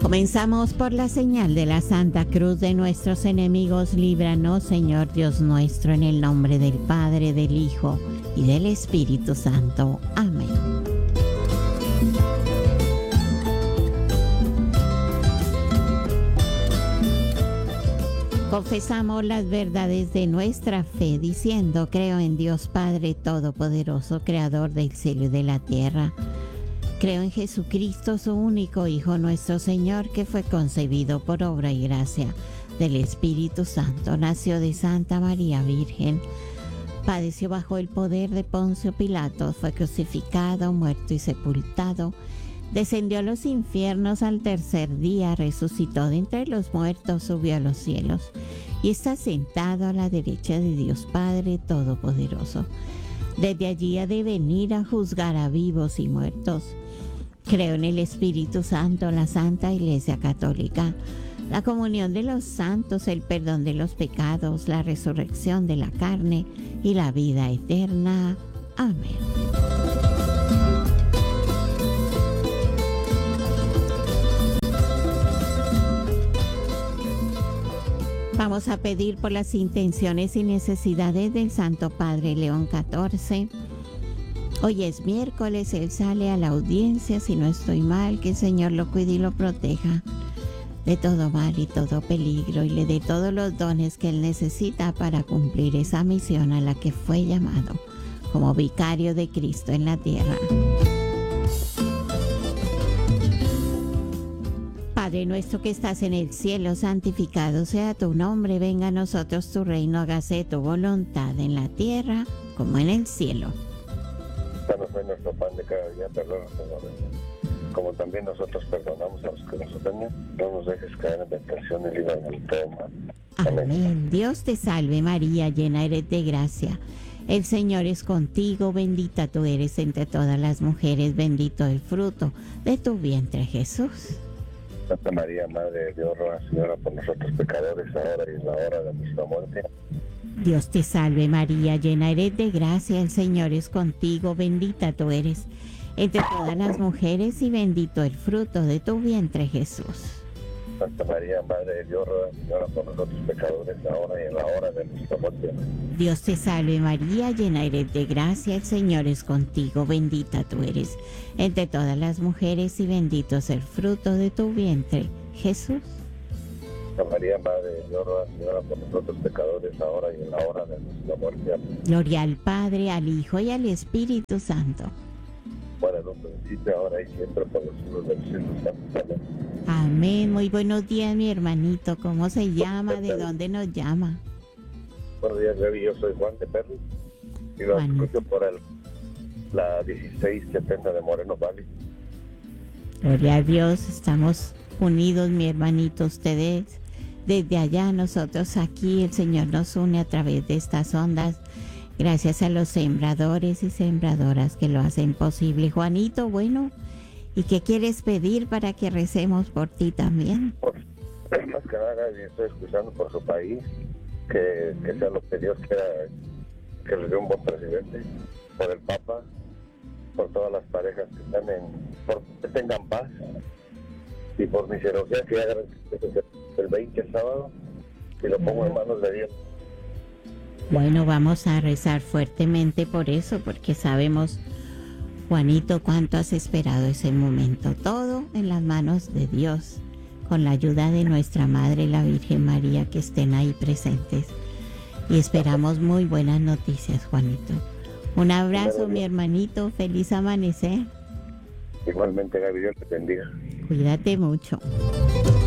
Comenzamos por la señal de la Santa Cruz de nuestros enemigos. Líbranos, Señor Dios nuestro, en el nombre del Padre, del Hijo y del Espíritu Santo. Amén. Confesamos las verdades de nuestra fe, diciendo: creo en Dios Padre Todopoderoso, Creador del cielo y de la tierra. Creo en Jesucristo, su único Hijo, nuestro Señor, que fue concebido por obra y gracia del Espíritu Santo. Nació de Santa María Virgen. Padeció bajo el poder de Poncio Pilato. Fue crucificado, muerto y sepultado. Descendió a los infiernos al tercer día. Resucitó de entre los muertos. Subió a los cielos. Y está sentado a la derecha de Dios Padre Todopoderoso. Desde allí ha de venir a juzgar a vivos y muertos. Creo en el Espíritu Santo, la Santa Iglesia Católica, la comunión de los santos, el perdón de los pecados, la resurrección de la carne y la vida eterna. Amén. Vamos a pedir por las intenciones y necesidades del Santo Padre León XIV. Hoy es miércoles, él sale a la audiencia, si no estoy mal, que el Señor lo cuide y lo proteja de todo mal y todo peligro y le dé todos los dones que él necesita para cumplir esa misión a la que fue llamado como vicario de Cristo en la tierra. Padre nuestro que estás en el cielo, santificado sea tu nombre, venga a nosotros tu reino, hágase tu voluntad en la tierra como en el cielo. Danos hoy nuestro pan de cada día, perdónanos nuestras ofensas, como también nosotros perdonamos a los que nos ofenden. No nos dejes caer en tentación y líbranos de todo mal. Amén. Dios te salve María, llena eres de gracia. El Señor es contigo, bendita tú eres entre todas las mujeres, bendito el fruto de tu vientre Jesús. Santa María, Madre de Dios, ruega, Señora, por nosotros pecadores, ahora y en la hora de nuestra muerte. Dios te salve María, llena eres de gracia, el Señor es contigo, bendita tú eres entre todas las mujeres y bendito el fruto de tu vientre Jesús. Santa María, Madre de Dios, ruega, Señora, por nosotros pecadores, ahora y en la hora de nuestra muerte. Dios te salve María, llena eres de gracia, el Señor es contigo, bendita tú eres entre todas las mujeres y bendito es el fruto de tu vientre Jesús. Santa María, Madre de Dios, ruega, Señora, por nosotros pecadores, ahora y en la hora de nuestra muerte. Amén. Gloria al Padre, al Hijo y al Espíritu Santo. Bueno, en un principio, ahora y siempre, por los siglos del cielo. Amén. Amén. Muy buenos días, mi hermanito. ¿Cómo se llama? ¿De dónde nos llama? Buenos días, Gaby. Yo soy Juan de Perry y lo escucho por la 1670 de Moreno Valley. Gloria a Dios. Estamos unidos, mi hermanito. Ustedes desde allá, nosotros aquí. El Señor nos une a través de estas ondas. Gracias a los sembradores y sembradoras que lo hacen posible. Juanito, bueno, ¿y qué quieres pedir para que recemos por ti también? Pues, más que nada, estoy escuchando por su país, que sea lo que Dios quiera, que le dé un buen presidente, por el Papa, por todas las parejas que están por que tengan paz, y por mi cirugía que hagan el 20 sábado, y lo pongo en manos de Dios. Bueno, vamos a rezar fuertemente por eso, porque sabemos, Juanito, cuánto has esperado ese momento. Todo en las manos de Dios, con la ayuda de nuestra Madre, la Virgen María, que estén ahí presentes. Y esperamos muy buenas noticias, Juanito. Un abrazo, mi hermanito. Feliz amanecer. Igualmente, Gaby, Dios te bendiga. Cuídate mucho.